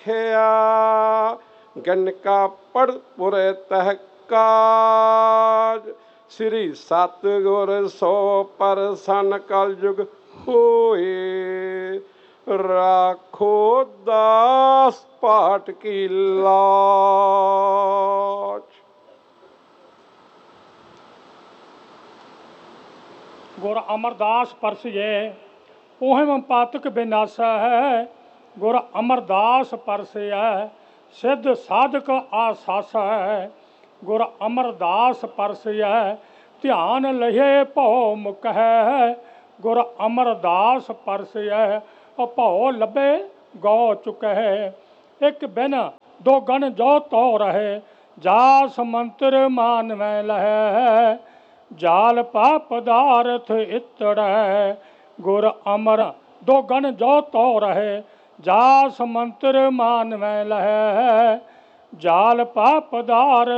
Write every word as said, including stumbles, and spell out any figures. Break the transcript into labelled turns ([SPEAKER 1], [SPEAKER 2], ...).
[SPEAKER 1] ਰਖਿਆ। ਗਨਕਾ ਪੜ ਪੁਰੇ ਤਹ ਕਾਜ, ਸ੍ਰੀ ਸਤਿਗੁਰ ਸੋ ਪ੍ਰਸੰਨ ਕਲਯੁਗ ਹੋਏ। ਰਾਖੋ ਦਾਸ ਪਾਟ ਕੀ ਲਾਜ।
[SPEAKER 2] ਗੁਰ ਅਮਰਦਾਸ ਪਰਸਿਐ ਉਹਮ ਪਾਤਕ ਬਿਨਾਸਾ ਹੈ। ਗੁਰ ਅਮਰਦਾਸ ਪਰਸਿਐ ਸਿੱਧ ਸਾਧਕ ਆਸਾਸਾ ਹੈ। ਗੁਰ ਅਮਰਦਾਸ ਪਰਸਿਐ ਧਿਆਨ ਲਹੇ ਭਉ ਮੁਕਹੈ। ਗੁਰ ਅਮਰਦਾਸ ਪਰਸਿਐ ਭਉ ਲੱਭੇ ਗਉ ਚੁਕਹਿ। ਇੱਕ ਬਿਨ ਦੋ ਗਣ ਜੋ ਤੋ ਰਹੇ, ਜਾਸ ਮੰਤਰ ਮਾਨਵੈ ਲਹੈ। ਜਾਲ ਪਾ ਪਦਾਰਥ ਇਤੜੈ, ਗੁਰ ਅਮਰ ਦੋ ਗਣ ਜੋ ਤੋ ਰਹੇ, ਜਾਸ ਮੰਤਰ ਮਾਨਵੈ ਲਹੈ। ਜਾਲ ਪਾ ਪਦਾਰਥ